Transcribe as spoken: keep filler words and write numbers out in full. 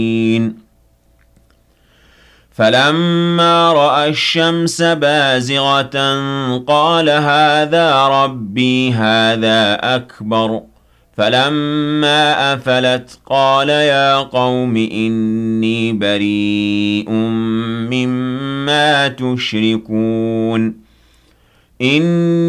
فَلَمَّا رَأَى الشَّمْسَ بَازِغَةً قَالَ هَٰذَا رَبِّي هَٰذَا أَكْبَرُ فَلَمَّا أَفَلَتْ قَالَ يَا قَوْمِ إِنِّي بَرِيءٌ مِّمَّا تُشْرِكُونَ